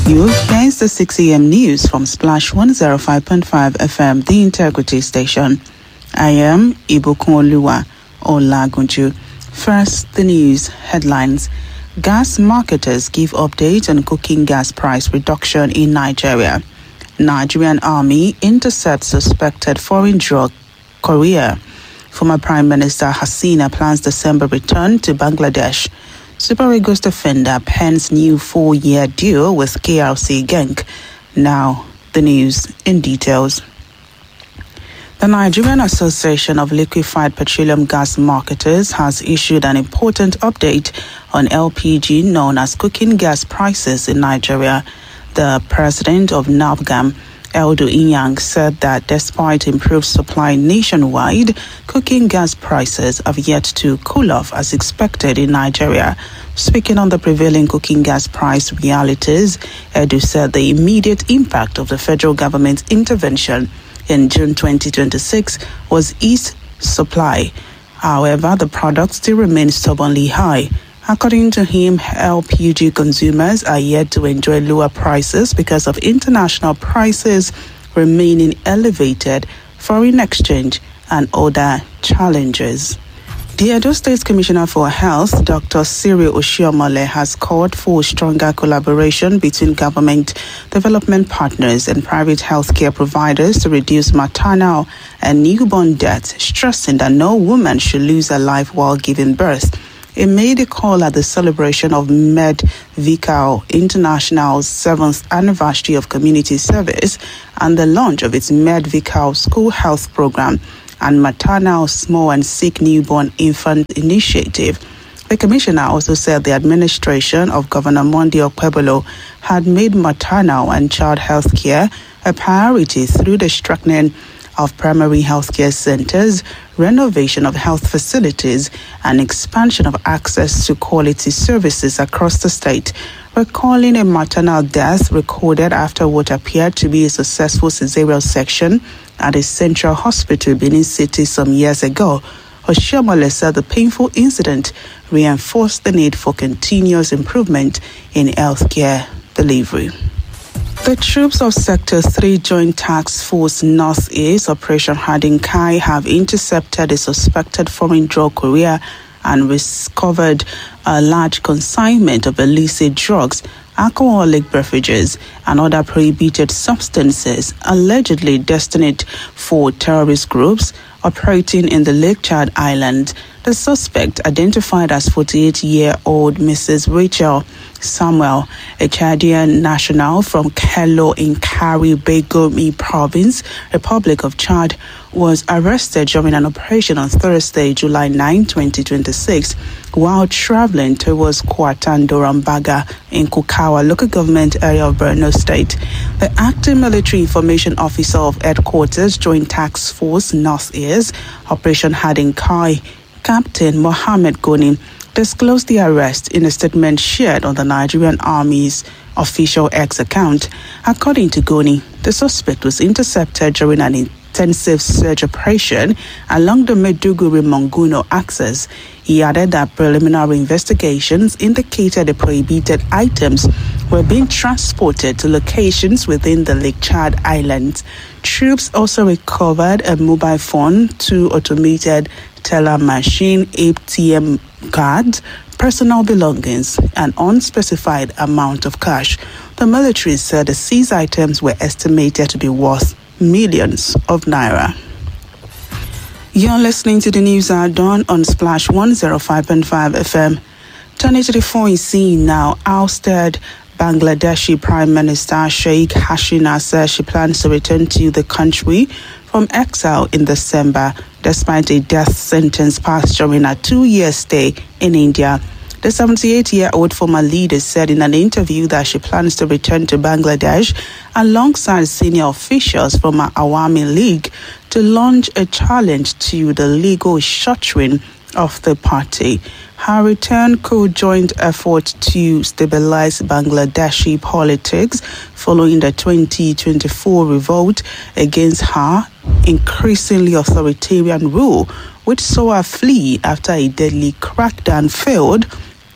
you. Here's the 6 a.m. news from Splash 105.5 FM, the Integrity Station. I am Ibukunoluwa Olagunju. First, the news headlines. Gas marketers give update on cooking gas price reduction in Nigeria. Nigerian Army intercepts suspected foreign drug courier. Former Prime Minister Hasina plans December return to Bangladesh. Super Eagles defender pens new 4-year deal with KRC Genk. Now, the news in details. The Nigerian Association of Liquefied Petroleum Gas Marketers has issued an important update on LPG known as cooking gas prices in Nigeria. The president of NAFGAM, Eldo Inyang, said that despite improved supply nationwide, cooking gas prices have yet to cool off as expected in Nigeria. Speaking on the prevailing cooking gas price realities, Edu said the immediate impact of the federal government's intervention in June 2026 was eased supply. However, the product still remains stubbornly high. According to him, LPG consumers are yet to enjoy lower prices because of international prices remaining elevated, foreign exchange, and other challenges. The Edo State Commissioner for Health, Dr. Cyril Oshiomole, has called for stronger collaboration between government, development partners, and private healthcare providers to reduce maternal and newborn deaths, stressing that no woman should lose her life while giving birth. He made a call at the celebration of MedVical International's 7th anniversary of community service and the launch of its MedVical school health program and maternal small and sick newborn infant initiative. The commissioner also said the administration of Governor Monday Okpebolo had made maternal and child health care a priority through the strengthening of primary healthcare centers, renovation of health facilities, and expansion of access to quality services across the state. Recalling a maternal death recorded after what appeared to be a successful cesarean section at a central hospital in Benin City some years ago, Oshiomole said the painful incident reinforced the need for continuous improvement in healthcare delivery. The troops of Sector 3 Joint Task Force Northeast Operation Hardin Kai have intercepted a suspected foreign drug courier and recovered a large consignment of illicit drugs, alcoholic beverages, and other prohibited substances allegedly destined for terrorist groups operating in the Lake Chad Island. The suspect, identified as 48-year-old Mrs. Rachel Samuel, a Chadian national from Kello in Kari Begomi Province, Republic of Chad, was arrested during an operation on Thursday, July 9, 2026, while traveling towards Kwatandorambaga in Kukawa, local government area of Borno State. The acting military information officer of Headquarters Joint Task Force Northeast Operation Hardin Kai, Captain Mohammed Goni, disclosed the arrest in a statement shared on the Nigerian Army's official X account. According to Goni, the suspect was intercepted during an intensive search operation along the Maiduguri-Monguno axis. He added that preliminary investigations indicated the prohibited items were being transported to locations within the Lake Chad Islands. Troops also recovered a mobile phone, 2 automated teller machine, ATM cards, personal belongings, and unspecified amount of cash. The military said the seized items were estimated to be worth millions of naira. You're listening to the news at dawn on Splash 105.5 FM. Turning to the foreign scene now, ousted Bangladeshi Prime Minister Sheikh Hasina says she plans to return to the country from exile in December, despite a death sentence passed during a 2-year stay in India. The 78-year-old former leader said in an interview that she plans to return to Bangladesh alongside senior officials from her Awami League to launch a challenge to the legal shuttering of the party. Her return could join efforts to stabilize Bangladeshi politics following the 2024 revolt against her increasingly authoritarian rule, which saw her flee after a deadly crackdown failed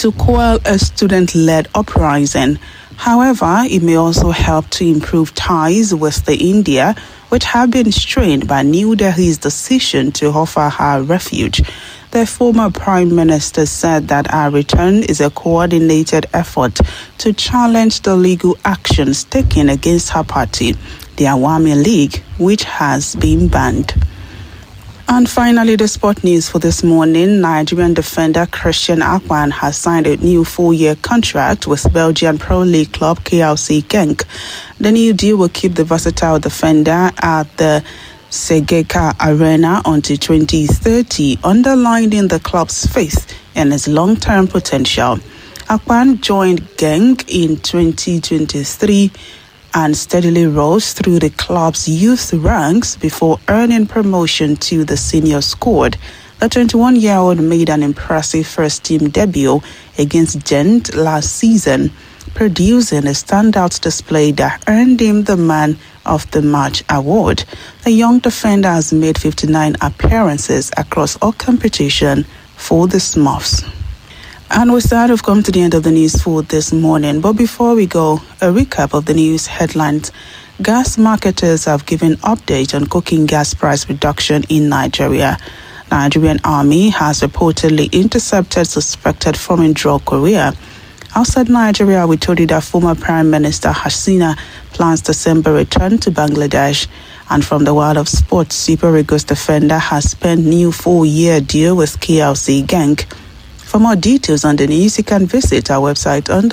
to quell a student-led uprising. However, it may also help to improve ties with India, which have been strained by New Delhi's decision to offer her refuge. The former Prime Minister said that her return is a coordinated effort to challenge the legal actions taken against her party, the Awami League, which has been banned. And finally, the sport news for this morning. Nigerian defender Christian Akpan has signed a new 4-year contract with Belgian Pro League club KLC Genk. The new deal will keep the versatile defender at the Segeka Arena until 2030, underlining the club's faith in his long-term potential. Akpan joined Genk in 2023 and steadily rose through the club's youth ranks before earning promotion to the senior squad. The 21-year-old made an impressive first-team debut against Gent last season, producing a standout display that earned him the Man of the Match award. The young defender has made 59 appearances across all competition for the Smurfs. And with that, we've come to the end of the news for this morning. But before we go, a recap of the news headlines. Gas marketers have given update on cooking gas price reduction in Nigeria. Nigerian Army has reportedly intercepted suspected foreign drug courier. Outside Nigeria, we told you that former Prime Minister Hasina plans December return to Bangladesh. And from the world of sports, Super Eagles defender has spent new 4-year deal with KLC Genk. For more details on the news, you can visit our website on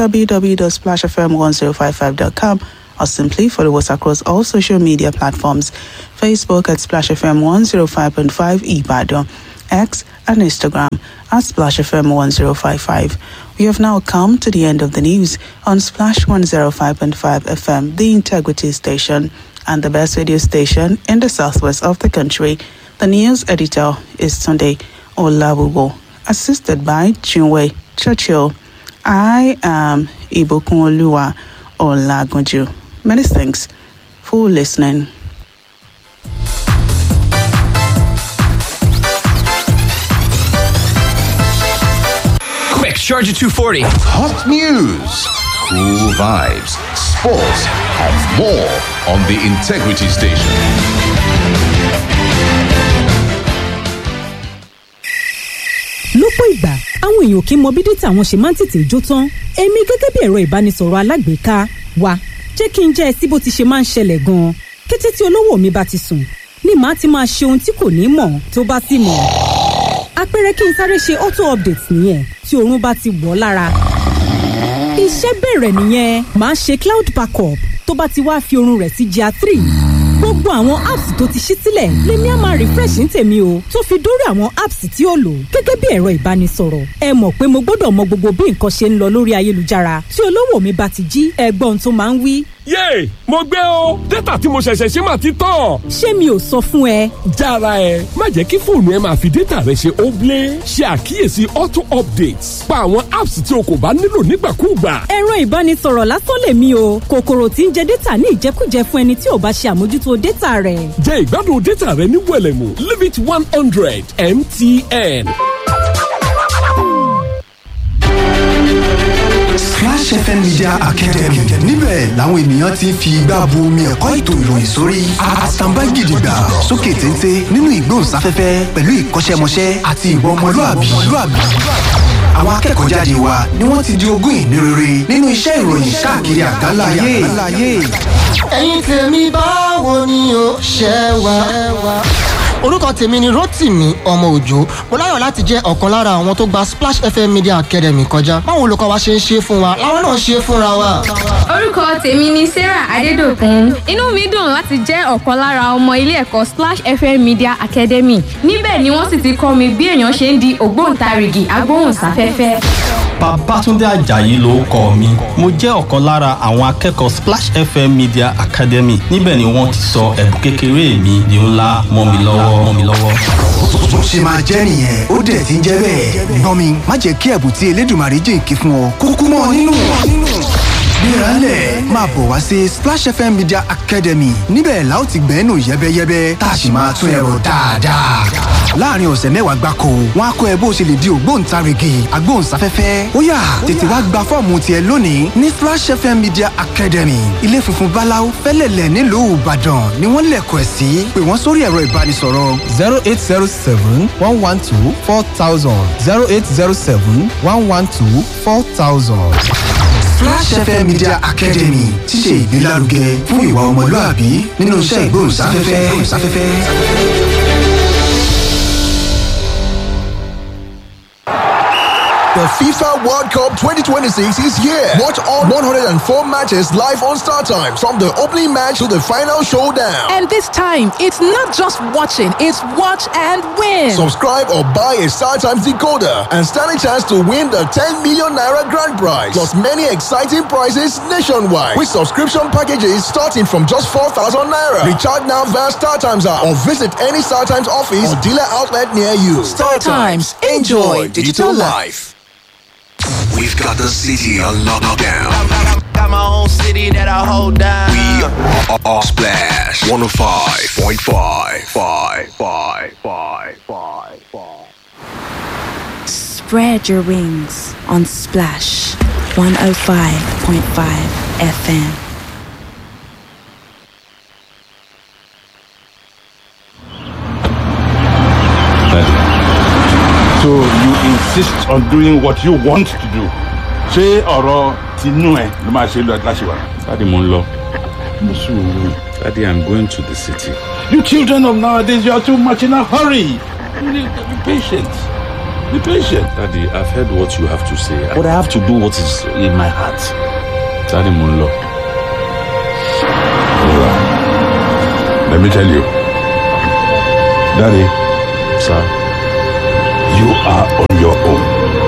www.splashfm1055.com or simply follow us across all social media platforms. Facebook at Splash FM 105.5 Ibadan, X and Instagram at Splash FM 1055. We have now come to the end of the news on Splash 105.5 FM, the Integrity Station and the best radio station in the southwest of the country. The news editor is Sunday Olabubo, assisted by Chinwe Churchill. I am Ibokun Oluwa Olagunju. Many thanks for listening. Quick, charge at 240. Hot news, cool vibes, sports, and more on the Integrity Station. Lọ́pọ̀ ìgbà àwọn èèyàn kì í mọ bí dátà wọn ṣe máa ń tètè jó tán. Èmi gẹ́gẹ́ bí ẹ̀rọ ìbánisọ̀rọ̀ alágbèéká wa jẹ́ kí n jẹ́ ẹ sí bó ti ṣe máa ń ṣẹlẹ̀ gan-an. Kété tí olówó mi bá ti sùn ni màá ti máa ṣe ohun tí kò ní mọ̀ tó bá sì mọ̀. Àpẹẹrẹ kí n sáré ṣe auto update nìyẹn tí oorun bá ti wọ̀ lára. Iṣẹ́ bẹ̀rẹ̀ nìyẹn, màá ṣe cloud backup tó bá ti wá fi oorun rẹ̀ sí GR 3. Gbogbo àwọn apps tó ti ṣí sílẹ̀ lèmi á máa refresh ní tèmi o, tó fi dórí àwọn apps tí ó lò gẹ́gẹ́ bí ẹ̀rọ ìbánisọ̀rọ̀. Ẹ mọ̀ pé mo gbọ́dọ̀ mọ gbogbo bí nǹkan ṣe ń lọ lórí ayélujára. Tí olówó mi bá ti jí, ẹgbọ́n tó máa ń wí. Yéè, mo gbé o, dátà tí mo ṣẹ̀ṣẹ̀ ṣe máa ti tán. Ṣé mi ò sọ fún ẹ? Jára ẹ, má jẹ́ kí fóònù ẹ máa fi dátà rẹ ṣe óblé. Ṣe àkíyèsí auto updates. Pa àwọn apps tí o kò bá nílò nígbàkúùgbà. Ẹ̀rọ ìbánisọ̀rọ̀ lásán lèmi o. Kòkòrò tí ń jẹ dátà ní ìjẹkújẹ fún ẹni tí ò bá ṣe àmójútó dátà rẹ̀. Jẹ ìgbádùn dátà rẹ ní wẹ̀lẹ̀mú. Leave it 100 MTN. Splash FM Media Academy níbẹ̀ làwọn ènìyàn ti ń fi igbá bu omi ẹ̀kọ́ ètò ìròyìn sórí àtàǹbá gidigba sókè téńté nínú ìgbóhùnsáfẹ́fẹ́ pẹ̀lú ìkọ́ṣẹ́mọṣẹ́ àti ìwà ọmọlúàbí. Àwọn akẹ́kọ̀ọ́ jáde wa ni wọ́n ti di ogún ìní rere nínú iṣẹ́ ìròyìn káàkiri àgbáláyé. Ẹ̀yin tèmi báwo ni o ṣe wà? Orúkọ tèmi ni Rótìmí ọmọ Òjó. Mo láyọ̀ láti jẹ́ ọ̀kan lára àwọn tó gba Splash FM Media Academy kọjá. Báwo olùkọ́ wa ṣe ń ṣe fún wa, láwọn náà ṣe fúnra wa. Orúkọ tèmi ni Sarah Adédòkun. Inú mi dùn láti jẹ́ ọ̀kan lára ọmọ ilé ẹ̀kọ́ Splash FM Media Academy. Níbẹ̀ ni wọ́n sì ti kọ́ mi bí èèyàn ṣe ń di ògbóǹtarìgì agbóhùnsáfẹ́fẹ́. Babátúndé Àjàyí lórúkọ mi. Mo jẹ́ ọ̀kan lára àwọn akẹ́kọ̀ọ́ Splash FM Media Academy. Níbẹ̀ ni wọ́n ti sọ ẹ̀bùn kékeré mi di ńlá mọ́ mi lọ́wọ́. Bó ṣe máa jẹ́ nìyẹn, ó dẹ̀ ti ń jẹ́ bẹ́ẹ̀. Gbọ́n mi, má jẹ́ kí ẹ̀bùn tí Elédùmarè jìnkí fún ọ kúkú mọ́ nínú. Gbéralẹ̀ máa máa bọ̀ wá sí Splash FM Media Academy níbẹ̀ la ó ti gbẹ́nu yẹ́bẹ́yẹ́bẹ́ tá a sì máa tún ẹ̀rọ dáadáa. láàrin ọ̀sẹ̀ mẹ́wàá gbáko wọn á kọ́ ẹ bó ṣe lè di ògbóǹtarìgì agbóhùnsáfẹ́fẹ́. ó yá tètè wá gba fọ́ọ̀mù tiẹ̀ lónìí ní Splash FM Media Academy ilé funfun báláú fẹ́lẹ̀lẹ̀ nílùú Ìbàdàn ni wọ́n lẹ̀kọ̀ ẹ̀ sí pé wọ́n sórí ẹ̀rọ ìbánisọ̀rọ̀ 08071124000 08071124000. Flash FM Media Academy ti ṣe ìgbélárugẹ fún ìwà ọmọlúàbí nínú iṣẹ́ ìgbóhùnsáfẹ́fẹ́. The FIFA World Cup 2026 is here. Watch all 104 matches live on Star Times from the opening match to the final showdown. And this time, it's not just watching, it's watch and win. Subscribe or buy a Star Times decoder and stand a chance to win the 10 million naira grand prize. Plus many exciting prizes nationwide with subscription packages starting from just 4,000 naira. Recharge now via Star Times app or visit any Star Times office or dealer outlet near you. Star Times, enjoy digital life. We've got the city on lockdown. Got my own city that I hold down. We are Splash 105.5. Spread your wings on Splash 105.5 FM. So you insist on doing what you want to do. Ṣé ọ̀rọ̀ tinú ẹ̀ ló máa ṣe lọ láṣìwà? Daddy, mo ń lọ. Daddy, I'm going to the city. You children of nowadays, you are too much in a hurry. Be patient. Be patient. Daddy, I've heard what you have to say, but I have to do what is in my heart. Daddy, mo ń lọ. Let me tell you. Daddy. Sir. You are on your own.